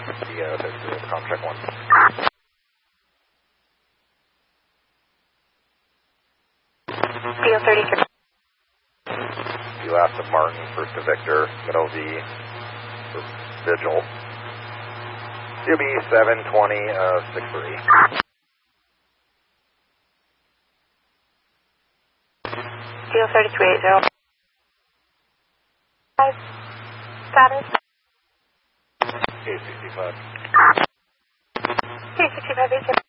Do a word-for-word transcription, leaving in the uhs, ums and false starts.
Yeah, there's contract one. Deal thirty-three. You last of Martin, first to Victor, middle V, for Vigil. C B seven twenty, uh, six three. Deal thirty-three eight zero. Five. Status. K sixty-five. K sixty-five eight zero.